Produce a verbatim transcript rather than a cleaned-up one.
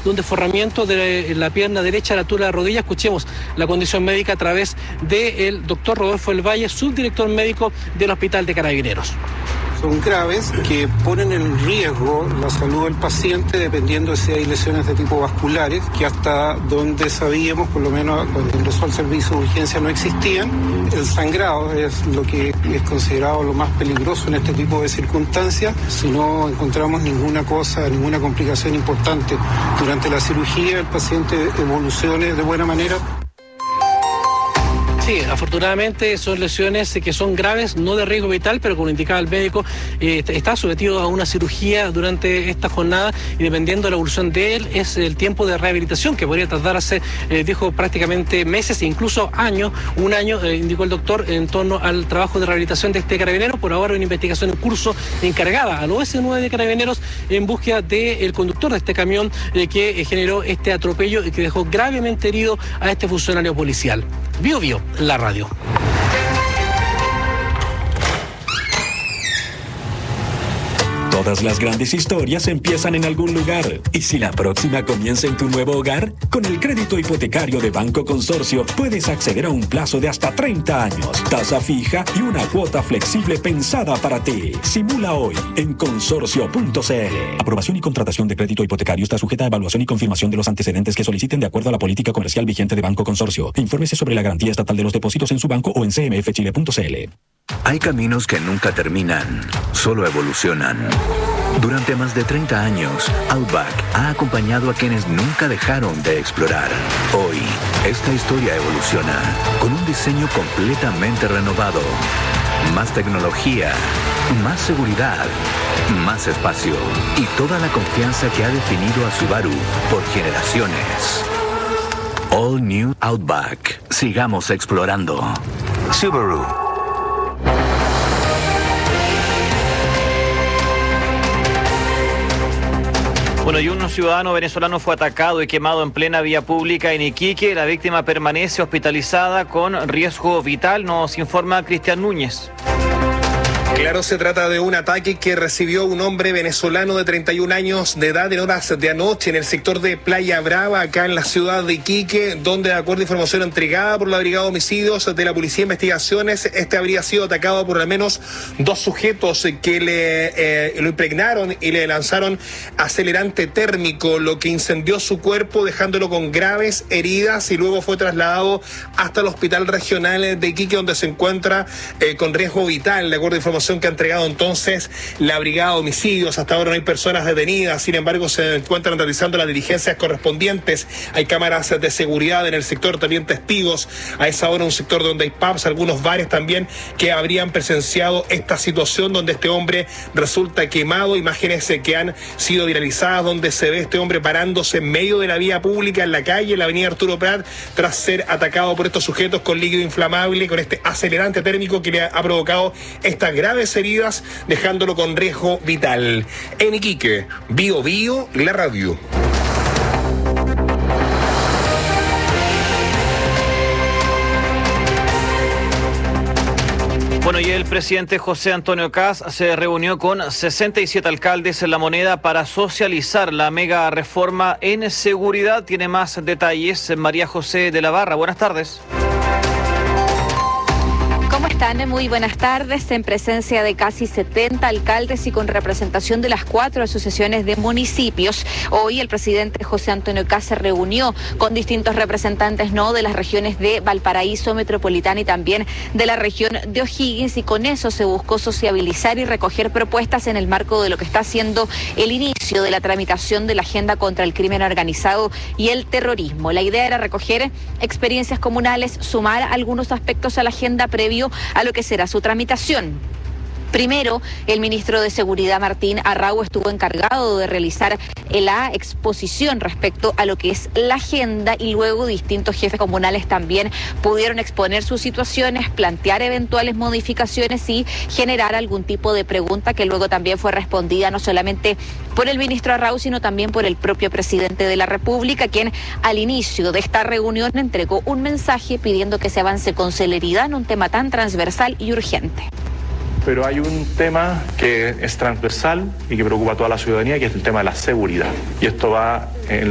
de un desforramiento de la pierna derecha a la altura de la rodilla. Escuchemos la condición médica a través del doctor Rodolfo del Valle, subdirector médico del Hospital de Carabineros. Son graves que ponen en riesgo la salud del paciente dependiendo de si hay lesiones de tipo vasculares, que hasta donde sabíamos, por lo menos cuando ingresó al servicio de urgencia, no existían. El sangrado es lo que es considerado lo más peligroso en este tipo de circunstancias. Si no encontramos ninguna cosa, ninguna complicación importante durante la cirugía, el paciente evolucione de buena manera. Sí, afortunadamente son lesiones que son graves, no de riesgo vital, pero como indicaba el médico, eh, está sometido a una cirugía durante esta jornada y dependiendo de la evolución de él es el tiempo de rehabilitación que podría tardarse, eh, dijo, prácticamente meses e incluso años, un año, eh, indicó el doctor, en torno al trabajo de rehabilitación de este carabinero. Por ahora una investigación en curso encargada al O S nueve de Carabineros en búsqueda del conductor de este camión eh, que eh, generó este atropello y que dejó gravemente herido a este funcionario policial. Bio Bio, la radio. Todas las grandes historias empiezan en algún lugar. ¿Y si la próxima comienza en tu nuevo hogar? Con el crédito hipotecario de Banco Consorcio puedes acceder a un plazo de hasta treinta años, tasa fija y una cuota flexible pensada para ti. Simula hoy en consorcio punto c l. Aprobación y contratación de crédito hipotecario está sujeta a evaluación y confirmación de los antecedentes que soliciten de acuerdo a la política comercial vigente de Banco Consorcio. Infórmese sobre la garantía estatal de los depósitos en su banco o en c m f chile punto c l. Hay caminos que nunca terminan, solo evolucionan. Durante más de treinta años, Outback ha acompañado a quienes nunca dejaron de explorar. Hoy, esta historia evoluciona con un diseño completamente renovado. Más tecnología, más seguridad, más espacio y toda la confianza que ha definido a Subaru por generaciones. All New Outback. Sigamos explorando. Subaru. Bueno, y un ciudadano venezolano fue atacado y quemado en plena vía pública en Iquique. La víctima permanece hospitalizada con riesgo vital, nos informa Cristian Núñez. Claro, se trata de un ataque que recibió un hombre venezolano de treinta y un años de edad en horas de anoche en el sector de Playa Brava, acá en la ciudad de Iquique, donde, de acuerdo a información entregada por la Brigada de Homicidios de la Policía de Investigaciones, este habría sido atacado por al menos dos sujetos que le eh, lo impregnaron y le lanzaron acelerante térmico, lo que incendió su cuerpo, dejándolo con graves heridas, y luego fue trasladado hasta el Hospital Regional de Iquique, donde se encuentra eh, con riesgo vital, de acuerdo a información que ha entregado entonces la Brigada de Homicidios. Hasta ahora no hay personas detenidas, sin embargo se encuentran realizando las diligencias correspondientes. Hay cámaras de seguridad en el sector, también testigos. A esa hora un sector donde hay pubs, algunos bares también que habrían presenciado esta situación donde este hombre resulta quemado. Imágenes que han sido viralizadas donde se ve este hombre parándose en medio de la vía pública en la calle, en la avenida Arturo Prat, tras ser atacado por estos sujetos con líquido inflamable, con este acelerante térmico que le ha provocado esta grave heridas, dejándolo con riesgo vital. En Iquique, Bio Bio, la radio. Bueno, y el presidente José Antonio Kast se reunió con sesenta y siete alcaldes en La Moneda para socializar la mega reforma en seguridad. Tiene más detalles María José de la Barra. Buenas tardes. ¿Cómo están? Muy buenas tardes. En presencia de casi setenta alcaldes y con representación de las cuatro asociaciones de municipios, hoy el presidente José Antonio Kast se reunió con distintos representantes no de las regiones de Valparaíso Metropolitana y también de la región de O'Higgins, y con eso se buscó sociabilizar y recoger propuestas en el marco de lo que está siendo el inicio de la tramitación de la agenda contra el crimen organizado y el terrorismo. La idea era recoger experiencias comunales, sumar algunos aspectos a la agenda previo a lo que será su tramitación. Primero, el ministro de Seguridad, Martín Arrau, estuvo encargado de realizar la exposición respecto a lo que es la agenda, y luego distintos jefes comunales también pudieron exponer sus situaciones, plantear eventuales modificaciones y generar algún tipo de pregunta que luego también fue respondida no solamente por el ministro Arrau, sino también por el propio presidente de la República, quien al inicio de esta reunión entregó un mensaje pidiendo que se avance con celeridad en un tema tan transversal y urgente. Pero hay un tema que es transversal y que preocupa a toda la ciudadanía, que es el tema de la seguridad. Y esto va en